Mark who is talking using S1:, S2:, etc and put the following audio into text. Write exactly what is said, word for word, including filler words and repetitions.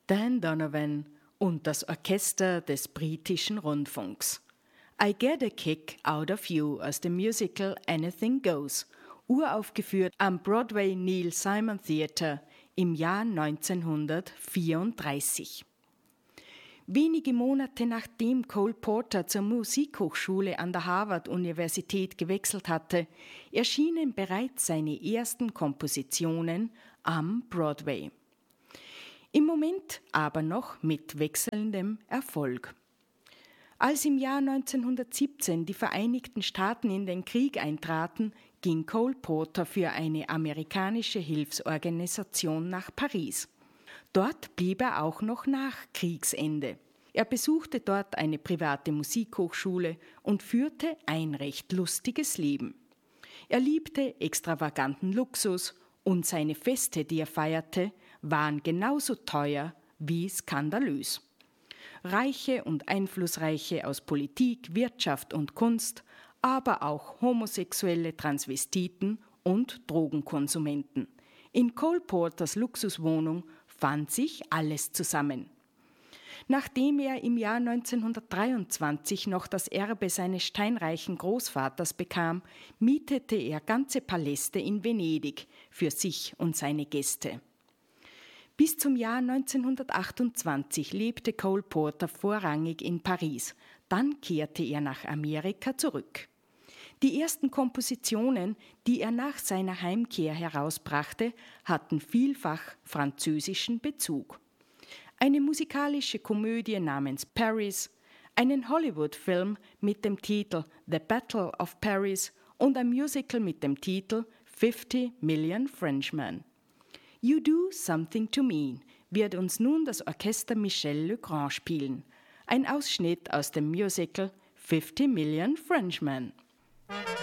S1: Dan Donovan und das Orchester des britischen Rundfunks. I Get a Kick Out of You aus dem Musical Anything Goes, uraufgeführt am Broadway Neil Simon Theatre im Jahr neunzehnhundertvierunddreißig. Wenige Monate nachdem Cole Porter zur Musikhochschule an der Harvard-Universität gewechselt hatte, erschienen bereits seine ersten Kompositionen am Broadway. Im Moment aber noch mit wechselndem Erfolg. Als im Jahr neunzehnhundertsiebzehn die Vereinigten Staaten in den Krieg eintraten, ging Cole Porter für eine amerikanische Hilfsorganisation nach Paris. Dort blieb er auch noch nach Kriegsende. Er besuchte dort eine private Musikhochschule und führte ein recht lustiges Leben. Er liebte extravaganten Luxus und seine Feste, die er feierte, waren genauso teuer wie skandalös. Reiche und Einflussreiche aus Politik, Wirtschaft und Kunst, aber auch homosexuelle Transvestiten und Drogenkonsumenten. In Cole Porters Luxuswohnung fand sich alles zusammen. Nachdem er im Jahr neunzehnhundertdreiundzwanzig noch das Erbe seines steinreichen Großvaters bekam, mietete er ganze Paläste in Venedig für sich und seine Gäste. Bis zum Jahr neunzehnhundertachtundzwanzig lebte Cole Porter vorrangig in Paris. Dann kehrte er nach Amerika zurück. Die ersten Kompositionen, die er nach seiner Heimkehr herausbrachte, hatten vielfach französischen Bezug. Eine musikalische Komödie namens Paris, einen Hollywood-Film mit dem Titel The Battle of Paris und ein Musical mit dem Titel Fifty Million Frenchmen. You Do Something to Me wird uns nun das Orchester Michel Legrand spielen. Ein Ausschnitt aus dem Musical Fifty Million Frenchmen.